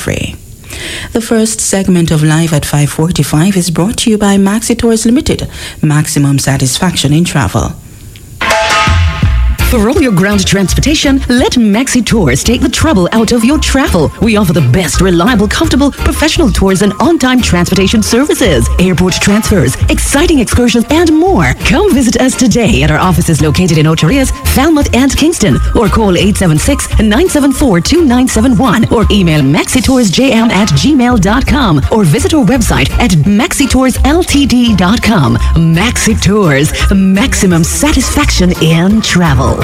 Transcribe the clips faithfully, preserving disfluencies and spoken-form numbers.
Godfrey. The first segment of Live at five forty-five is brought to you by Maxi Tours Limited. Maximum satisfaction in travel. For all your ground transportation, let Maxi Tours take the trouble out of your travel. We offer the best, reliable, comfortable, professional tours and on-time transportation services, airport transfers, exciting excursions, and more. Come visit us today at our offices located in Ocho Rios, Falmouth, and Kingston, or call eight seven six, nine seven four, two nine seven one, or email maxitoursjm at gmail dot com, or visit our website at maxi tours l t d dot com. Maxi Tours, maximum satisfaction in travel.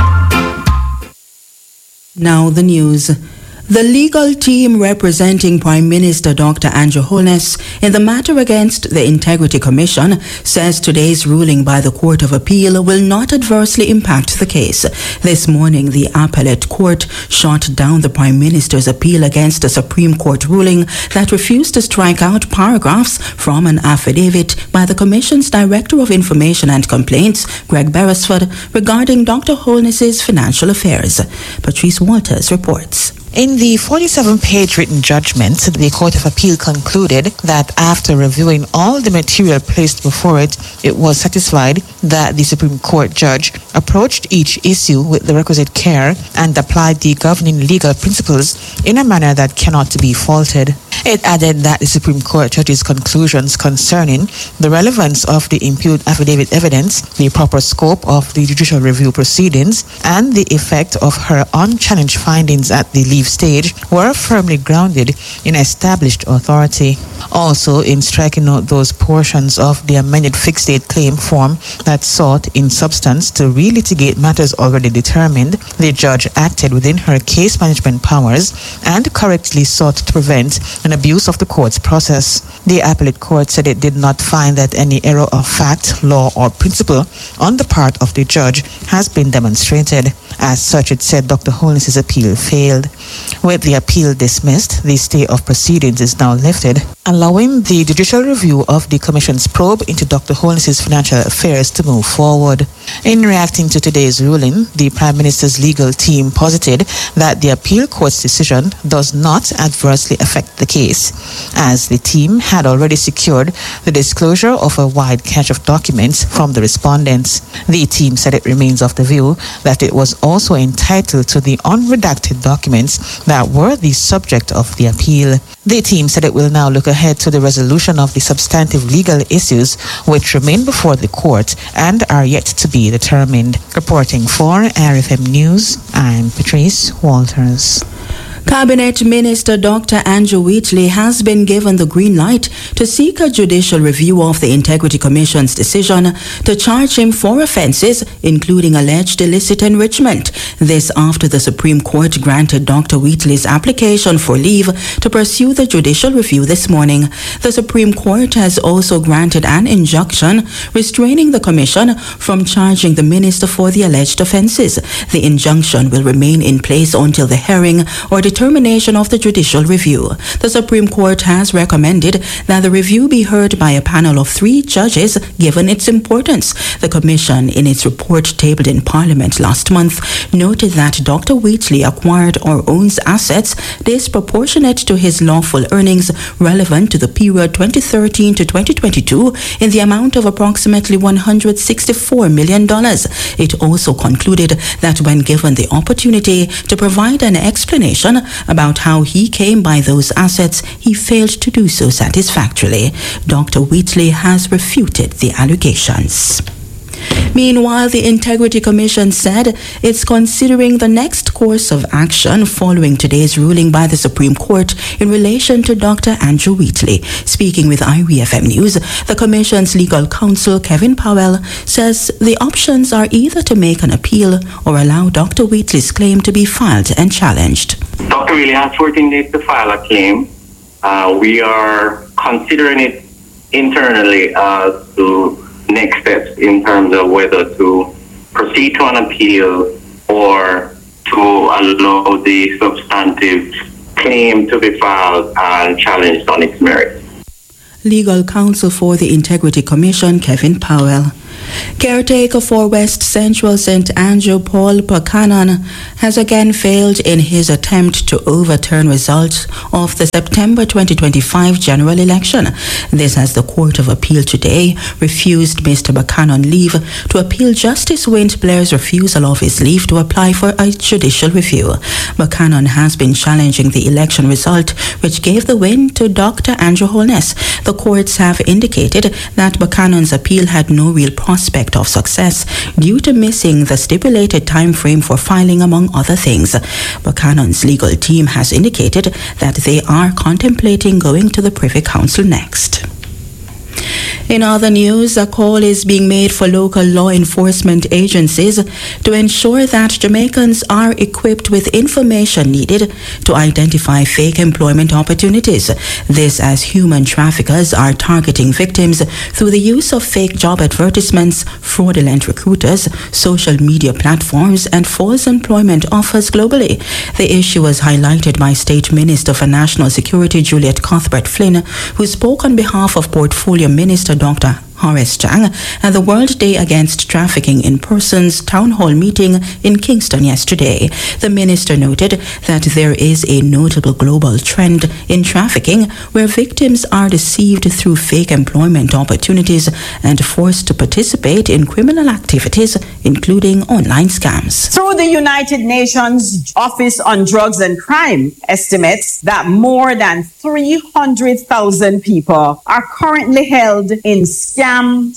Now the news. The legal team representing Prime Minister Doctor Andrew Holness in the matter against the Integrity Commission says today's ruling by the Court of Appeal will not adversely impact the case. This morning, the appellate court shot down the Prime Minister's appeal against a Supreme Court ruling that refused to strike out paragraphs from an affidavit by the Commission's Director of Information and Complaints, Greg Beresford, regarding Doctor Holness's financial affairs. Patrice Walters reports. In the forty-seven page written judgment, the Court of Appeal concluded that after reviewing all the material placed before it, it was satisfied that the Supreme Court judge approached each issue with the requisite care and applied the governing legal principles in a manner that cannot be faulted. It added that the Supreme Court judge's conclusions concerning the relevance of the impugned affidavit evidence, the proper scope of the judicial review proceedings, and the effect of her unchallenged findings at the leave stage were firmly grounded in established authority. Also, in striking out those portions of the amended fixed date claim form that sought in substance to relitigate matters already determined, the judge acted within her case management powers and correctly sought to prevent an abuse of the court's process. The appellate court said it did not find that any error of fact, law, or principle on the part of the judge has been demonstrated. As such, it said Doctor Holness's appeal failed. With the appeal dismissed, the stay of proceedings is now lifted, allowing the judicial review of the Commission's probe into Doctor Holness's financial affairs to move forward. In reacting to today's ruling, the Prime Minister's legal team posited that the appeal court's decision does not adversely affect the case, as the team had already secured the disclosure of a wide cache of documents from the respondents. The team said it remains of the view that it was also entitled to the unredacted documents that were the subject of the appeal. The team said it will now look ahead to the resolution of the substantive legal issues which remain before the court and are yet to be determined. Reporting for R F M News, I'm Patrice Walters. Cabinet Minister Doctor Andrew Wheatley has been given the green light to seek a judicial review of the Integrity Commission's decision to charge him for offences, including alleged illicit enrichment. This after the Supreme Court granted Doctor Wheatley's application for leave to pursue the judicial review this morning. The Supreme Court has also granted an injunction restraining the Commission from charging the minister for the alleged offences. The injunction will remain in place until the hearing or determination of the judicial review. The Supreme Court has recommended that the review be heard by a panel of three judges given its importance. The Commission, in its report tabled in Parliament last month, noted that Doctor Wheatley acquired or owns assets disproportionate to his lawful earnings relevant to the period twenty thirteen to twenty twenty-two in the amount of approximately one hundred sixty-four million dollars. It also concluded that when given the opportunity to provide an explanation about how he came by those assets, he failed to do so satisfactorily. Doctor Wheatley has refuted the allegations. Meanwhile, the Integrity Commission said it's considering the next course of action following today's ruling by the Supreme Court in relation to Doctor Andrew Wheatley. Speaking with I R F M News, the Commission's legal counsel, Kevin Powell, says the options are either to make an appeal or allow Doctor Wheatley's claim to be filed and challenged. Doctor Wheatley has fourteen days to file a claim. Uh, we are considering it internally uh, to next steps in terms of whether to proceed to an appeal or to allow the substantive claim to be filed and challenged on its merits. Legal counsel for the Integrity Commission, Kevin Powell. Caretaker for West Central Saint Andrew, Paul Buchanan, has again failed in his attempt to overturn results of the September twenty twenty-five general election. This as the Court of Appeal today refused Mister Buchanan leave to appeal Justice Wint Blair's refusal of his leave to apply for a judicial review. Buchanan has been challenging the election result, which gave the win to Doctor Andrew Holness. The courts have indicated that Buchanan's appeal had no real prospect of success due to missing the stipulated time frame for filing, among other things. Buchanan's legal team has indicated that they are contemplating going to the Privy Council next. In other news, a call is being made for local law enforcement agencies to ensure that Jamaicans are equipped with information needed to identify fake employment opportunities. This as human traffickers are targeting victims through the use of fake job advertisements, fraudulent recruiters, social media platforms, and false employment offers globally. The issue was highlighted by State Minister for National Security Juliet Cuthbert-Flynn, who spoke on behalf of Portfolio Minister Doctor Horace Chang at the World Day Against Trafficking in Persons town hall meeting in Kingston yesterday. The minister noted that there is a notable global trend in trafficking where victims are deceived through fake employment opportunities and forced to participate in criminal activities, including online scams. Through the United Nations Office on Drugs and Crime estimates that more than three hundred thousand people are currently held in scam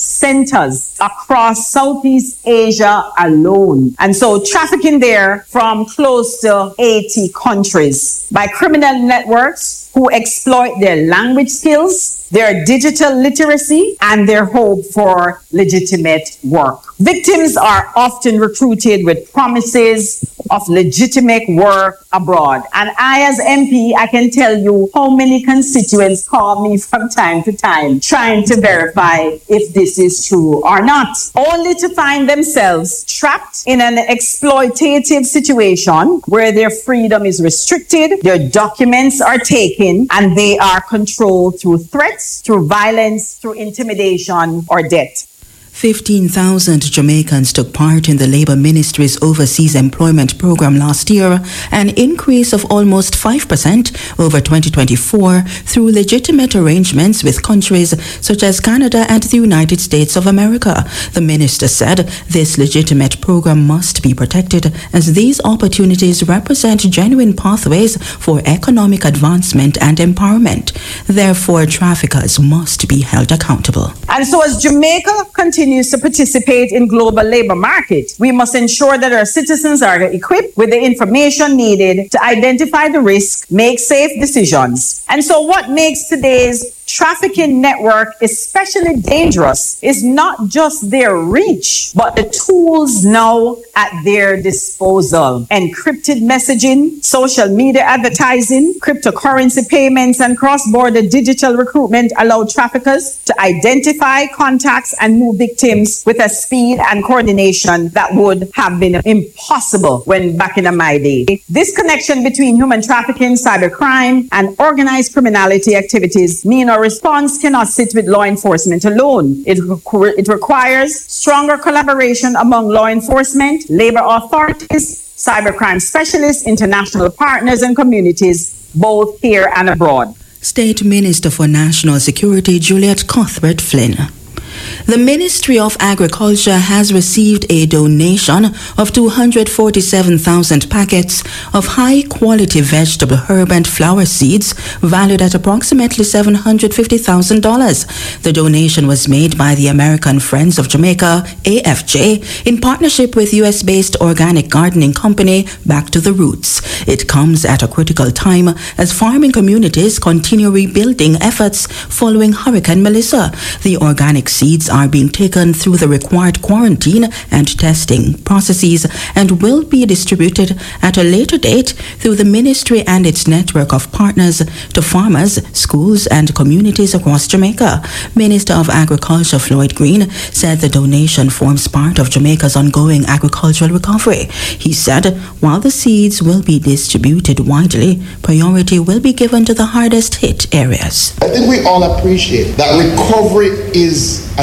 centers across Southeast Asia alone. And so trafficking there from close to eighty countries by criminal networks who exploit their language skills, their digital literacy, and their hope for legitimate work. Victims are often recruited with promises of legitimate work abroad. And I, as M P, I can tell you how many constituents call me from time to time trying to verify if this is true or not, only to find themselves trapped in an exploitative situation where their freedom is restricted, their documents are taken, and they are controlled through threats, through violence, through intimidation, or death. fifteen thousand Jamaicans took part in the Labour Ministry's Overseas Employment Programme last year, an increase of almost five percent over twenty twenty-four through legitimate arrangements with countries such as Canada and the United States of America. The minister said this legitimate programme must be protected as these opportunities represent genuine pathways for economic advancement and empowerment. Therefore, traffickers must be held accountable. And so as Jamaica continues to participate in global labor market, we must ensure that our citizens are equipped with the information needed to identify the risk, make safe decisions. And so what makes today's trafficking network especially dangerous is not just their reach, but the tools now at their disposal. Encrypted messaging, social media advertising, cryptocurrency payments, and cross-border digital recruitment allow traffickers to identify contacts and move victims with a speed and coordination that would have been impossible when back in my day. This connection between human trafficking, cybercrime, and organized criminality activities mean our response cannot sit with law enforcement alone. It, requ- it requires stronger collaboration among law enforcement, labor authorities, cybercrime specialists, international partners, and communities, both here and abroad. State Minister for National Security Juliet Cuthbert-Flynn. The Ministry of Agriculture has received a donation of two hundred forty-seven thousand packets of high-quality vegetable, herb, and flower seeds valued at approximately seven hundred fifty thousand dollars. The donation was made by the American Friends of Jamaica, A F J, in partnership with U S-based organic gardening company Back to the Roots. It comes at a critical time as farming communities continue rebuilding efforts following Hurricane Melissa. The organic seeds are being taken through the required quarantine and testing processes and will be distributed at a later date through the ministry and its network of partners to farmers, schools, and communities across Jamaica. Minister of Agriculture Floyd Green said the donation forms part of Jamaica's ongoing agricultural recovery. He said while the seeds will be distributed widely, priority will be given to the hardest hit areas. I think we all appreciate that recovery is a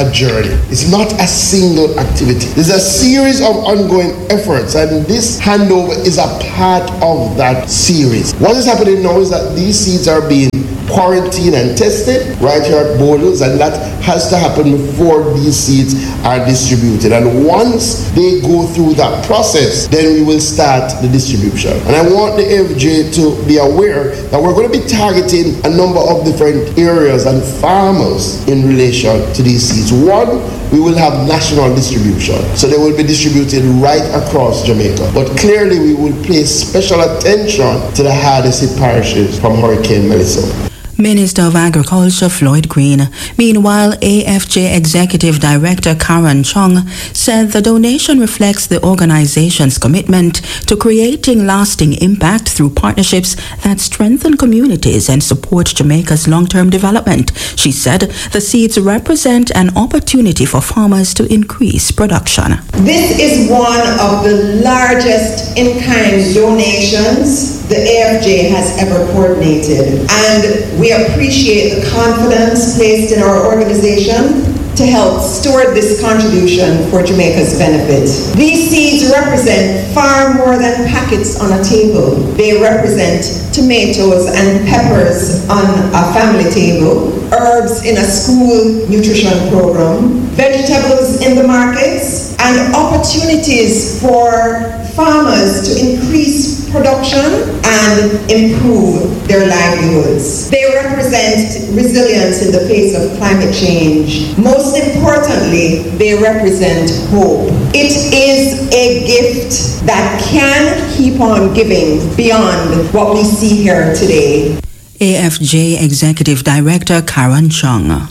a journey. It's not a single activity. There's a series of ongoing efforts, and this handover is a part of that series. What is happening now is that these seeds are being quarantined and tested right here at Borders, and that has to happen before these seeds are distributed. And once they go through that process, then we will start the distribution. And I want the A F J to be aware that we're going to be targeting a number of different areas and farmers in relation to these seeds. One, we will have national distribution, so they will be distributed right across Jamaica. But clearly we will pay special attention to the hardest hit parishes from Hurricane Melissa. Minister of Agriculture Floyd Green. Meanwhile, A F J Executive Director Karen Chung said the donation reflects the organization's commitment to creating lasting impact through partnerships that strengthen communities and support Jamaica's long-term development. She said the seeds represent an opportunity for farmers to increase production. This is one of the largest in-kind donations the A F J has ever coordinated, and we appreciate the confidence placed in our organization to help steward this contribution for Jamaica's benefit. These seeds represent far more than packets on a table. They represent tomatoes and peppers on a family table, herbs in a school nutrition program, vegetables in the markets, and opportunities for farmers to increase production and improve their livelihoods. They represent resilience in the face of climate change. Most importantly, they represent hope. It is a gift that can keep on giving beyond what we see here today. A F J Executive Director Karen Chung.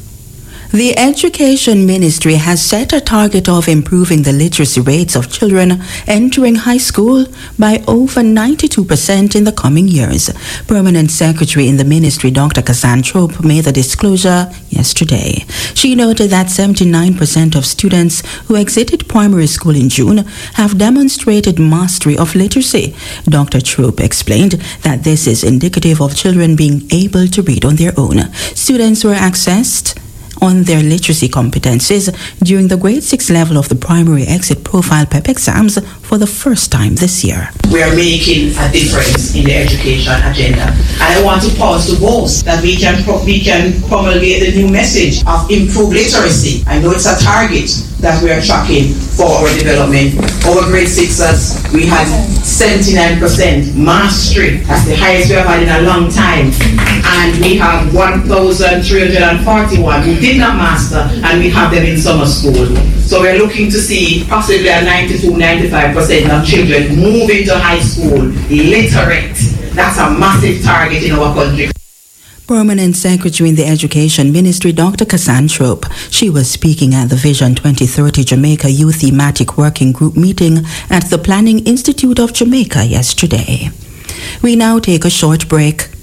The Education Ministry has set a target of improving the literacy rates of children entering high school by over ninety-two percent in the coming years. Permanent Secretary in the Ministry, Doctor Cassandra Trope, made the disclosure yesterday. She noted that seventy-nine percent of students who exited primary school in June have demonstrated mastery of literacy. Doctor Trope explained that this is indicative of children being able to read on their own. Students were assessed on their literacy competencies during the grade six level of the primary exit profile P E P exams for the first time this year. We are making a difference in the education agenda. And I want to pause to boast that we can, pro- we can promulgate the new message of improved literacy. I know it's a target that we are tracking for our development. Our grade sixes, we had seventy-nine percent mastery. That's the highest we have had in a long time. And we have one thousand three hundred forty-one who did not master, and we have them in summer school. So we're looking to see possibly a ninety-two, ninety-five percent of children moving to high school literate. That's a massive target in our country. Permanent Secretary in the Education Ministry, Doctor Cassandra Trope. She was speaking at the Vision twenty thirty Jamaica Youth Thematic Working Group meeting at the Planning Institute of Jamaica yesterday. We now take a short break.